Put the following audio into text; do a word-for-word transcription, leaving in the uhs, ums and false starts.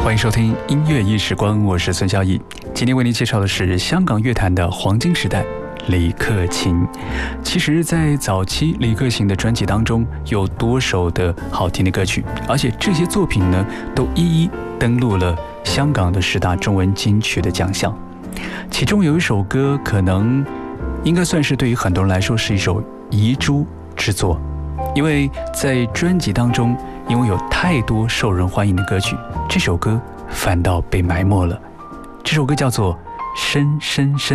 欢迎收听音乐一时光，我是孙孝义。今天为您介绍的是香港乐坛的黄金时代，李克勤。其实在早期李克勤的专辑当中有多首的好听的歌曲，而且这些作品呢都一一登陆了香港的十大中文金曲的奖项。其中有一首歌可能应该算是对于很多人来说是一首遗珠之作，因为在专辑当中因为有太多受人欢迎的歌曲，这首歌反倒被埋没了。这首歌叫做《深深深》。